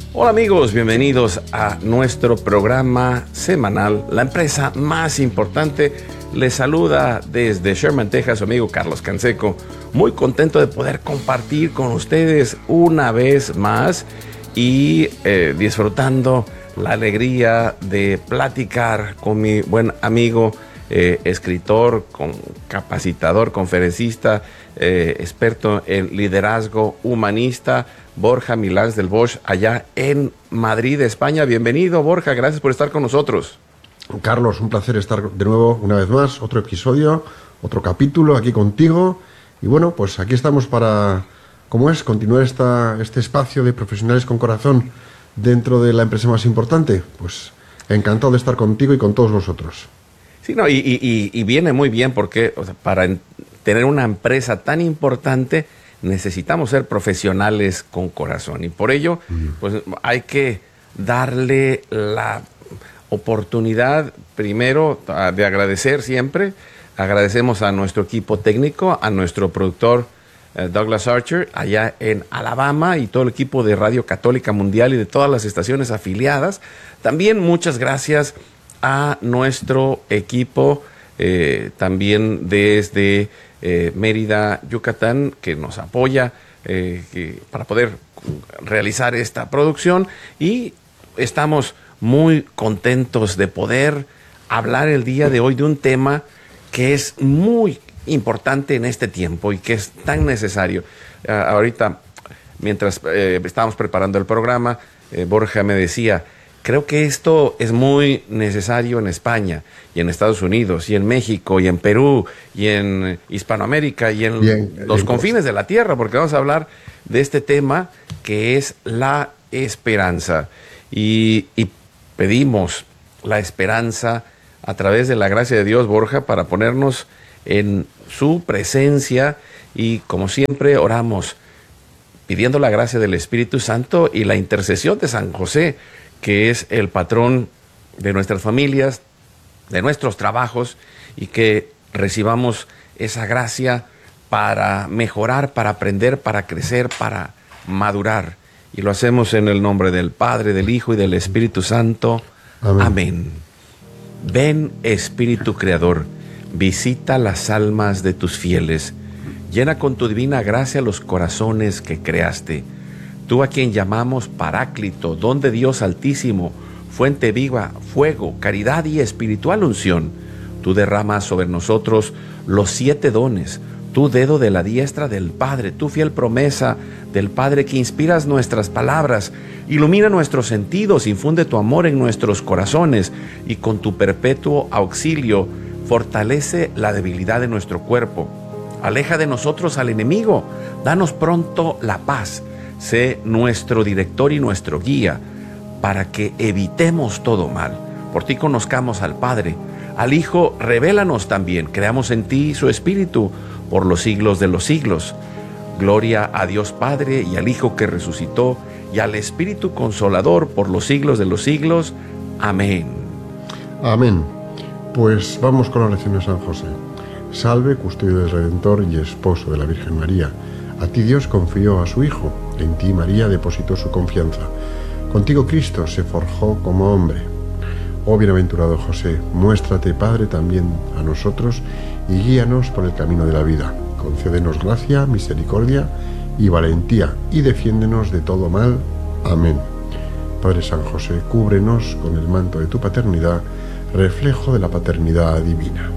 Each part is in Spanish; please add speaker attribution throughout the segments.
Speaker 1: Hola amigos, bienvenidos a nuestro programa semanal, la empresa más importante. Les saluda desde Sherman, Texas, su amigo Carlos Canseco. Muy contento de poder compartir con ustedes una vez más y disfrutando la alegría de platicar con mi buen amigo, escritor, capacitador, conferencista, experto en liderazgo humanista, Borja Milans del Bosch, allá en Madrid, España. Bienvenido, Borja, gracias por estar con nosotros.
Speaker 2: Carlos, un placer estar de nuevo una vez más, otro episodio, otro capítulo aquí contigo. Y bueno, pues aquí estamos para, continuar este espacio de profesionales con corazón dentro de la empresa más importante. Pues encantado de estar contigo y con todos vosotros.
Speaker 1: Sí, no, y viene muy bien porque para tener una empresa tan importante necesitamos ser profesionales con corazón, y por ello pues hay que darle la oportunidad primero de agradecer siempre. Agradecemos a nuestro equipo técnico, a nuestro productor Douglas Archer allá en Alabama, y todo el equipo de Radio Católica Mundial y de todas las estaciones afiliadas. También muchas gracias a nuestro equipo también desde Mérida, Yucatán, que nos apoya para poder realizar esta producción, y estamos muy contentos de poder hablar el día de hoy de un tema que es muy importante en este tiempo y que es tan necesario. Ahorita, mientras estábamos preparando el programa, Borja me decía: creo que esto es muy necesario en España y en Estados Unidos y en México y en Perú y en Hispanoamérica y en los confines de la tierra, porque vamos a hablar de este tema que es la esperanza. Y pedimos la esperanza a través de la gracia de Dios, Borja, para ponernos en su presencia, y como siempre oramos pidiendo la gracia del Espíritu Santo y la intercesión de San José, que es el patrón de nuestras familias, de nuestros trabajos, y que recibamos esa gracia para mejorar, para aprender, para crecer, para madurar. Y lo hacemos en el nombre del Padre, del Hijo y del Espíritu Santo. Amén. Amén. Ven, Espíritu Creador, visita las almas de tus fieles, llena con tu divina gracia los corazones que creaste. Tú, a quien llamamos Paráclito, don de Dios Altísimo, fuente viva, fuego, caridad y espiritual unción, tú derramas sobre nosotros los 7 dones, tu dedo de la diestra del Padre, tu fiel promesa del Padre, que inspiras nuestras palabras, ilumina nuestros sentidos, infunde tu amor en nuestros corazones, y con tu perpetuo auxilio fortalece la debilidad de nuestro cuerpo. Aleja de nosotros al enemigo, danos pronto la paz. Sé nuestro director y nuestro guía, para que evitemos todo mal. Por ti conozcamos al Padre, al Hijo revélanos también, creamos en ti su Espíritu por los siglos de los siglos. Gloria a Dios Padre y al Hijo que resucitó, y al Espíritu Consolador por los siglos de los siglos. Amén.
Speaker 2: Amén. Pues vamos con la oración de San José. Salve, custodio del Redentor y esposo de la Virgen María. A ti Dios confió a su Hijo, en ti María depositó su confianza. Contigo Cristo se forjó como hombre. Oh bienaventurado José, muéstrate Padre también a nosotros y guíanos por el camino de la vida. Concédenos gracia, misericordia y valentía, y defiéndenos de todo mal. Amén. Padre San José, cúbrenos con el manto de tu paternidad, reflejo de la paternidad divina.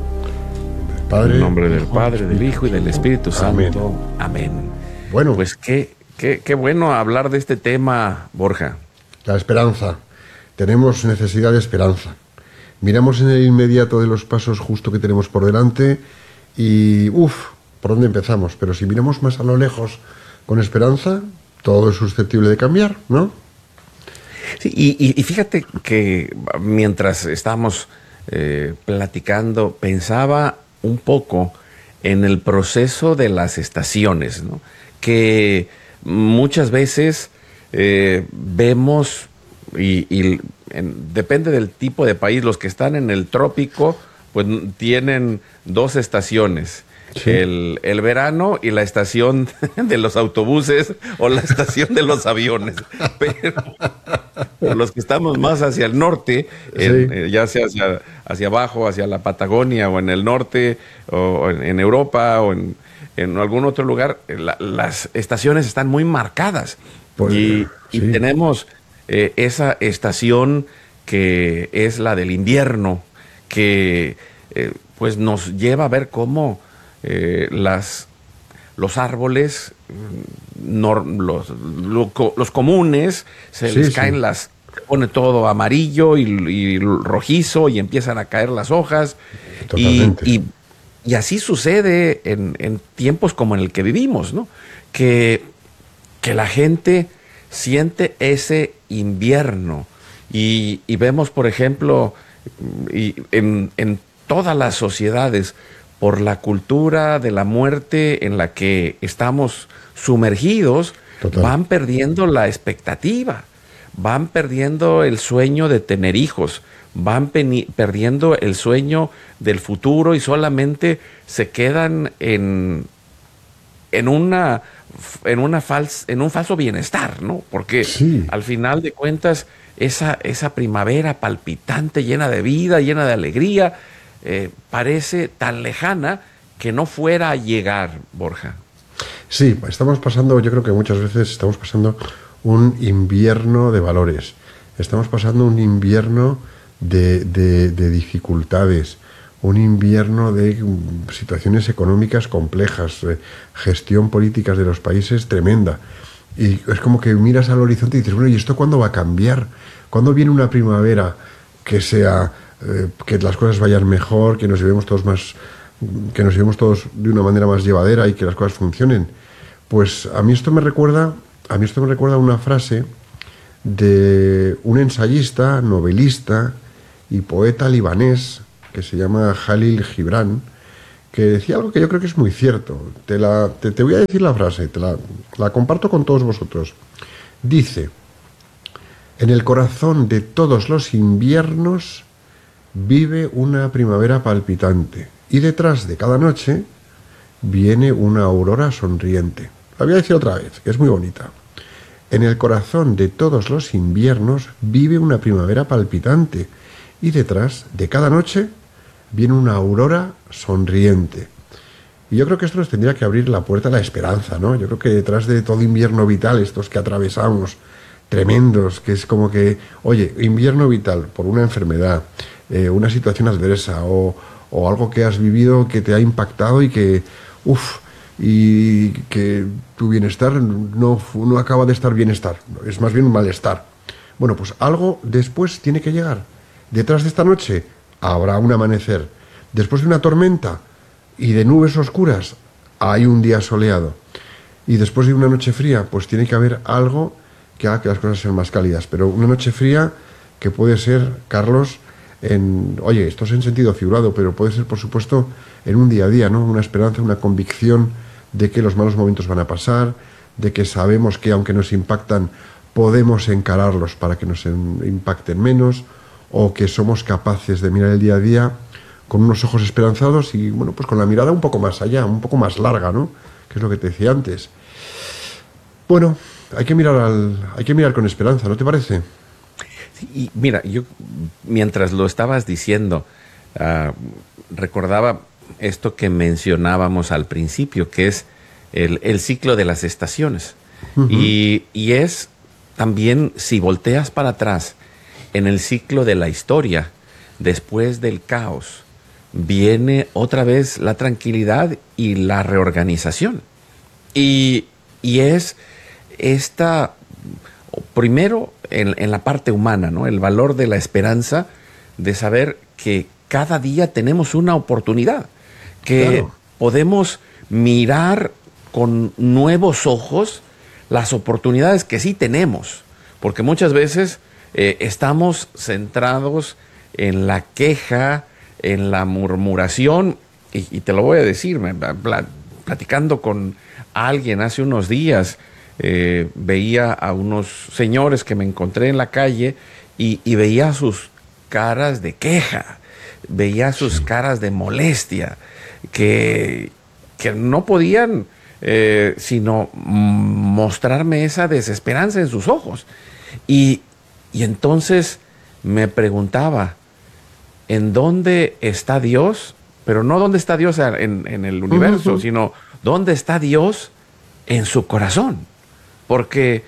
Speaker 1: En el nombre del Padre, del Hijo y del Espíritu Santo. Amén.
Speaker 2: Bueno,
Speaker 1: pues qué bueno hablar de este tema, Borja.
Speaker 2: La esperanza. Tenemos necesidad de esperanza. Miramos en el inmediato de los pasos justo que tenemos por delante y, ¿por dónde empezamos? Pero si miramos más a lo lejos con esperanza, todo es susceptible de cambiar, ¿no?
Speaker 1: Sí, y fíjate que mientras estábamos platicando, pensaba un poco en el proceso de las estaciones, ¿no? Que muchas veces vemos, depende del tipo de país, los que están en el trópico, pues tienen 2 estaciones. Sí. El verano y la estación de los autobuses o la estación de los aviones. Pero los que estamos más hacia el norte, ya sea hacia abajo, hacia la Patagonia o en el norte, o en Europa o en algún otro lugar, las estaciones están muy marcadas. Pues, y tenemos esa estación que es la del invierno, que pues nos lleva a ver cómo los árboles, los comunes, se les caen se pone todo amarillo y rojizo y empiezan a caer las hojas. Y así sucede en tiempos como en el que vivimos, ¿no? Que la gente siente ese invierno y vemos, por ejemplo, en todas las sociedades, por la cultura de la muerte en la que estamos sumergidos, van perdiendo la expectativa, van perdiendo el sueño de tener hijos, van perdiendo el sueño del futuro y solamente se quedan en un falso bienestar, ¿no? Porque al final de cuentas esa primavera palpitante, llena de vida, llena de alegría, parece tan lejana que no fuera a llegar, Borja.
Speaker 2: Sí, estamos pasando, yo creo que muchas veces estamos pasando un invierno de valores, estamos pasando un invierno de dificultades, un invierno de situaciones económicas complejas, gestión política de los países tremenda. Y es como que miras al horizonte y dices, bueno, ¿y esto cuándo va a cambiar? ¿Cuándo viene una primavera que sea que las cosas vayan mejor, que nos llevemos todos de una manera más llevadera y que las cosas funcionen? Pues a mí esto me recuerda una frase de un ensayista, novelista y poeta libanés que se llama Jalil Gibran, que decía algo que yo creo que es muy cierto. Te voy a decir la frase, la comparto con todos vosotros. Dice: en el corazón de todos los inviernos vive una primavera palpitante, y detrás de cada noche viene una aurora sonriente. La voy a decir otra vez, que es muy bonita. En el corazón de todos los inviernos vive una primavera palpitante, y detrás de cada noche viene una aurora sonriente. Y yo creo que esto nos tendría que abrir la puerta a la esperanza, ¿no? Yo creo que detrás de todo invierno vital, estos que atravesamos, tremendos, que es como que, oye, invierno vital por una enfermedad, una situación adversa o algo que has vivido que te ha impactado y que, y que tu bienestar no acaba de estar bienestar, es más bien un malestar. Bueno, pues algo después tiene que llegar. Detrás de esta noche habrá un amanecer. Después de una tormenta y de nubes oscuras hay un día soleado. Y después de una noche fría, pues tiene que haber algo que haga que las cosas sean más cálidas. Pero una noche fría que puede ser, Carlos, oye, esto es en sentido figurado, pero puede ser, por supuesto, en un día a día, ¿no? Una esperanza, una convicción de que los malos momentos van a pasar, de que sabemos que aunque nos impactan, podemos encararlos para que nos impacten menos, o que somos capaces de mirar el día a día con unos ojos esperanzados y, bueno, pues con la mirada un poco más allá, un poco más larga, ¿no? Que es lo que te decía antes. Bueno, hay que mirar con esperanza, ¿no te parece?
Speaker 1: Sí, y mira, yo mientras lo estabas diciendo, recordaba esto que mencionábamos al principio, que es el ciclo de las estaciones. Uh-huh. Y es también, si volteas para atrás, en el ciclo de la historia, después del caos, viene otra vez la tranquilidad y la reorganización. Y es esta, primero en la parte humana, ¿no? El valor de la esperanza, de saber que cada día tenemos una oportunidad, que podemos mirar con nuevos ojos las oportunidades que sí tenemos, porque muchas veces estamos centrados en la queja, en la murmuración, y te lo voy a decir, platicando con alguien hace unos días, veía a unos señores que me encontré en la calle y veía sus caras de queja, veía sus caras de molestia, que que no podían sino mostrarme esa desesperanza en sus ojos. Y entonces me preguntaba, ¿en dónde está Dios? Pero no dónde está Dios en el universo, sino dónde está Dios en su corazón. Porque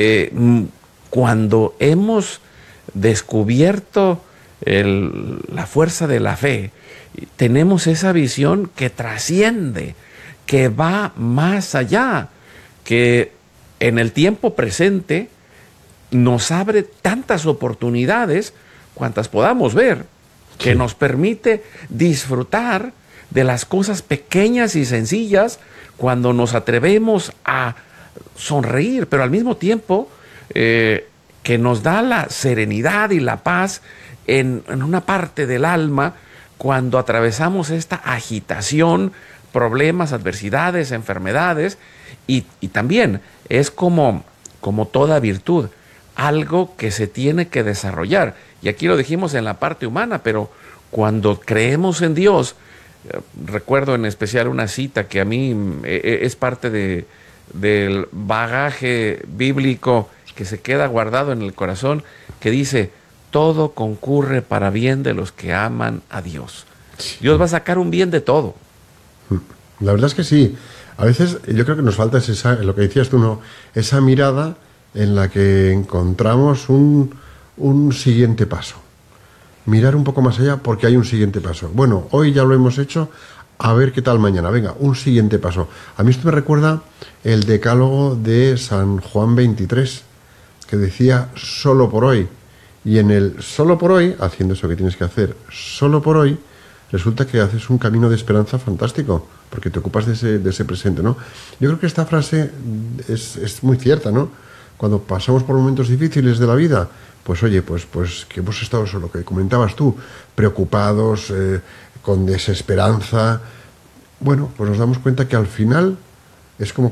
Speaker 1: cuando hemos descubierto la fuerza de la fe, tenemos esa visión que trasciende, que va más allá, que en el tiempo presente nos abre tantas oportunidades cuantas podamos ver, que nos permite disfrutar de las cosas pequeñas y sencillas cuando nos atrevemos a sonreír, pero al mismo tiempo que nos da la serenidad y la paz en una parte del alma cuando atravesamos esta agitación, problemas, adversidades, enfermedades, y también es como toda virtud, algo que se tiene que desarrollar. Y aquí lo dijimos en la parte humana, pero cuando creemos en Dios, recuerdo en especial una cita que a mí es parte del bagaje bíblico que se queda guardado en el corazón, que dice: todo concurre para bien de los que aman a Dios. Dios va a sacar un bien de todo.
Speaker 2: La verdad es que sí. A veces yo creo que nos falta lo que decías tú, ¿no? Esa mirada en la que encontramos un siguiente paso. Mirar un poco más allá porque hay un siguiente paso. Bueno, hoy ya lo hemos hecho, a ver qué tal mañana. Venga, un siguiente paso. A mí esto me recuerda el decálogo de San Juan 23, que decía solo por hoy. Y en el solo por hoy, haciendo eso que tienes que hacer solo por hoy, resulta que haces un camino de esperanza fantástico, porque te ocupas de ese presente, ¿no? Yo creo que esta frase es muy cierta, ¿no? Cuando pasamos por momentos difíciles de la vida, pues oye, pues que hemos estado, eso, lo que comentabas tú, preocupados, con desesperanza, bueno, pues nos damos cuenta que al final es como